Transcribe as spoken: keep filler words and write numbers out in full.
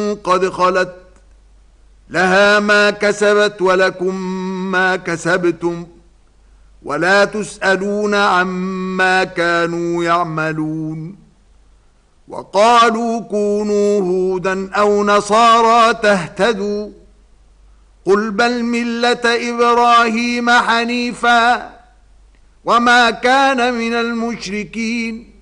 قد خلت لها ما كسبت ولكم ما كسبتم ولا تسألون عما كانوا يعملون. وقالوا كونوا هودا أو نصارى تهتدوا قل بل ملة إبراهيم حنيفا وما كان من المشركين